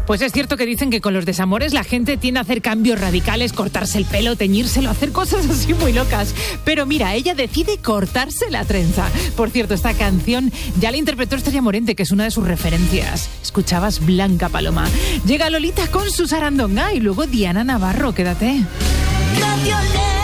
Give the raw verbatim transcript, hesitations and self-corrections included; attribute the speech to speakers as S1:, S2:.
S1: Pues es cierto que dicen que con los desamores la gente tiende a hacer cambios radicales, cortarse el pelo, teñírselo, hacer cosas así muy locas. Pero mira, ella decide cortarse la trenza. Por cierto, esta canción ya la interpretó Estrella Morente, que es una de sus referencias. Escuchabas Blanca Paloma. Llega Lolita con su sarandonga y luego Diana Navarro, quédate.
S2: No violé.